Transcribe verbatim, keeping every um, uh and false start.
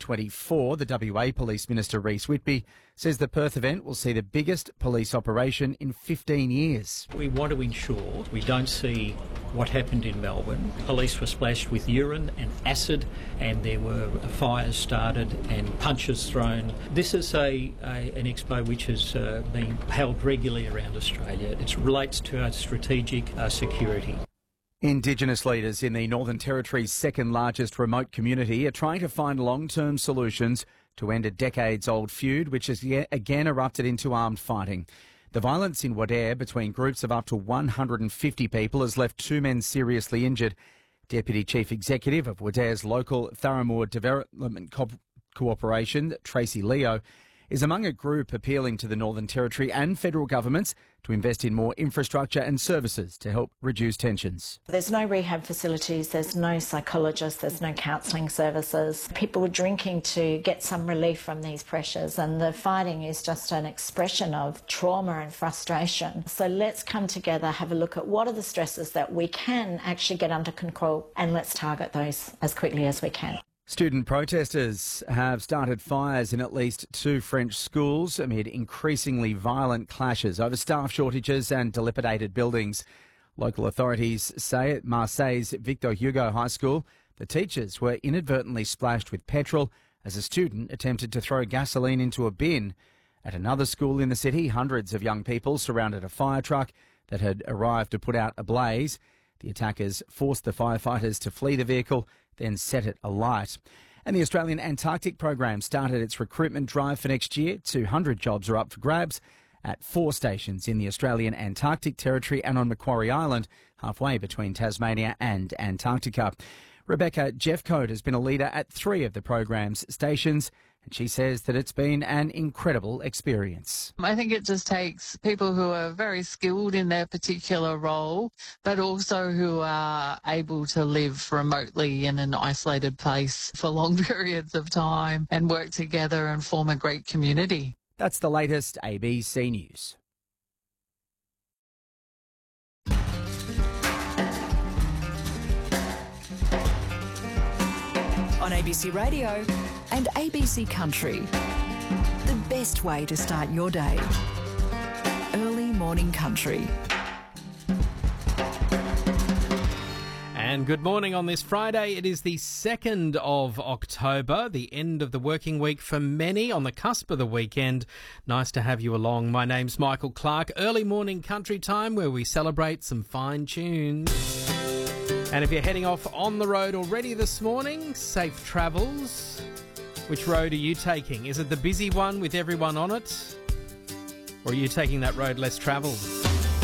twenty-four. The W A Police Minister Rhys Whitby says the Perth event will see the biggest police operation in fifteen years. We want to ensure we don't see what happened in Melbourne. Police were splashed with urine and acid, and there were fires started and punches thrown. This is a, a an expo which has uh, been held regularly around Australia. It relates to our strategic uh, security. Indigenous leaders in the Northern Territory's second largest remote community are trying to find long-term solutions to end a decades-old feud which has yet again erupted into armed fighting. The violence in Wadeye between groups of up to one hundred fifty people has left two men seriously injured. Deputy Chief Executive of Wadeye's local Tharamoor Development Co- Cooperation, Tracy Leo, is among a group appealing to the Northern Territory and federal governments to invest in more infrastructure and services to help reduce tensions. There's no rehab facilities, there's no psychologists, there's no counselling services. People are drinking to get some relief from these pressures, and the fighting is just an expression of trauma and frustration. So let's come together, have a look at what are the stresses that we can actually get under control, and let's target those as quickly as we can. Student protesters have started fires in at least two French schools amid increasingly violent clashes over staff shortages and dilapidated buildings. Local authorities say at Marseille's Victor Hugo High School, the teachers were inadvertently splashed with petrol as a student attempted to throw gasoline into a bin. At another school in the city, hundreds of young people surrounded a fire truck that had arrived to put out a blaze. The attackers forced the firefighters to flee the vehicle, then set it alight. And the Australian Antarctic Program started its recruitment drive for next year. two hundred jobs are up for grabs at four stations in the Australian Antarctic Territory and on Macquarie Island, halfway between Tasmania and Antarctica. Rebecca Jeffcoat has been a leader at three of the program's stations, and she says that it's been an incredible experience. I think it just takes people who are very skilled in their particular role, but also who are able to live remotely in an isolated place for long periods of time and work together and form a great community. That's the latest A B C News. On A B C Radio and A B C Country. The best way to start your day. Early morning country. And good morning on this Friday. It is the second of October, the end of the working week for many, on the cusp of the weekend. Nice to have you along. My name's Michael Clark. Early morning country time where we celebrate some fine tunes. And if you're heading off on the road already this morning, safe travels. Which road are you taking? Is it the busy one with everyone on it? Or are you taking that road less travelled?